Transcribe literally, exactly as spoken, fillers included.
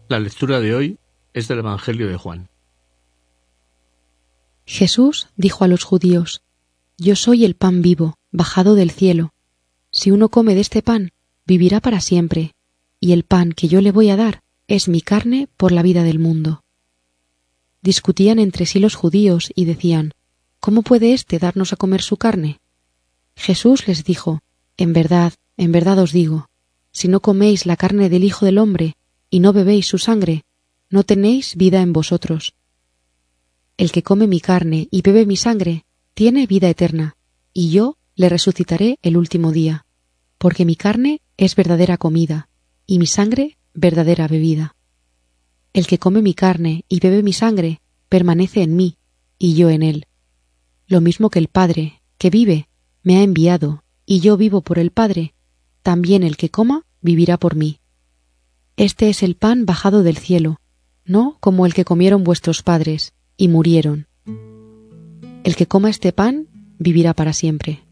La lectura de hoy es del Evangelio de Juan. Jesús dijo a los judíos: Yo soy el pan vivo, bajado del cielo. Si uno come de este pan, vivirá para siempre, y el pan que yo le voy a dar es mi carne por la vida del mundo. Discutían entre sí los judíos y decían: ¿Cómo puede éste darnos a comer su carne? Jesús les dijo: En verdad, en verdad os digo, si no coméis la carne del Hijo del Hombre y no bebéis su sangre, no tenéis vida en vosotros. El que come mi carne y bebe mi sangre tiene vida eterna, y yo le resucitaré el último día, porque mi carne es verdadera comida, y mi sangre verdadera bebida. El que come mi carne y bebe mi sangre permanece en mí, y yo en él. Lo mismo que el Padre, que vive, me ha enviado, y yo vivo por el Padre, también el que coma vivirá por mí. Este es el pan bajado del cielo, no como el que comieron vuestros padres, y murieron. El que coma este pan vivirá para siempre.